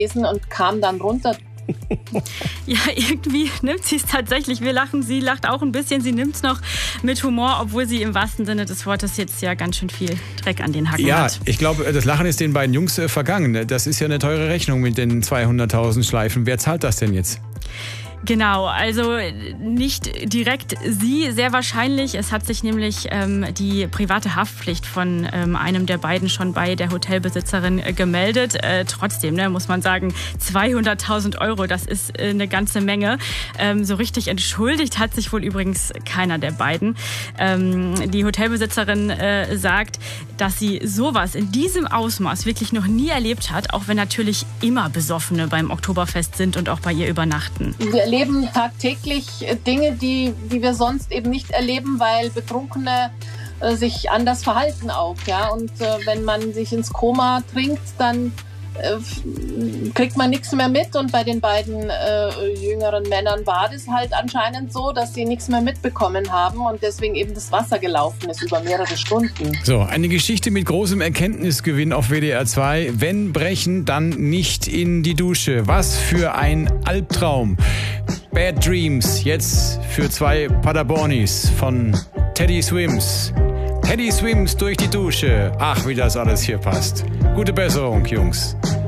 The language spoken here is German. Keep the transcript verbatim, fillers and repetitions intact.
und kam dann runter. Ja, irgendwie nimmt sie es tatsächlich. Wir lachen, sie lacht auch ein bisschen. Sie nimmt es noch mit Humor, obwohl sie im wahrsten Sinne des Wortes jetzt ja ganz schön viel Dreck an den Hacken ja, hat. Ja, ich glaube, das Lachen ist den beiden Jungs äh, vergangen. Das ist ja eine teure Rechnung mit den zweihunderttausend Schleifen. Wer zahlt das denn jetzt? Genau, also nicht direkt sie, sehr wahrscheinlich. Es hat sich nämlich ähm, die private Haftpflicht von ähm, einem der beiden schon bei der Hotelbesitzerin äh, gemeldet. Äh, trotzdem, ne, muss man sagen, zweihunderttausend Euro, das ist äh, eine ganze Menge. Ähm, so richtig entschuldigt hat sich wohl übrigens keiner der beiden. Ähm, die Hotelbesitzerin äh, sagt, dass sie sowas in diesem Ausmaß wirklich noch nie erlebt hat, auch wenn natürlich immer Besoffene beim Oktoberfest sind und auch bei ihr übernachten. Wir erleben tagtäglich Dinge, die, die wir sonst eben nicht erleben, weil Betrunkene äh, sich anders verhalten auch. Ja? Und äh, wenn man sich ins Koma trinkt, dann äh, kriegt man nichts mehr mit. Und bei den beiden äh, jüngeren Männern war das halt anscheinend so, dass sie nichts mehr mitbekommen haben und deswegen eben das Wasser gelaufen ist über mehrere Stunden. So, eine Geschichte mit großem Erkenntnisgewinn auf W D R zwei. Wenn brechen, dann nicht in die Dusche. Was für ein Albtraum. Bad Dreams, jetzt für zwei Paderbornis von Teddy Swims. Teddy Swims durch die Dusche. Ach, wie das alles hier passt. Gute Besserung, Jungs.